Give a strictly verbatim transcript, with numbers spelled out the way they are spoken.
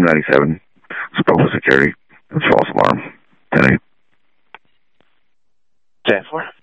M ninety-seven. Spoke with security. It's false alarm. ten eight. ten four.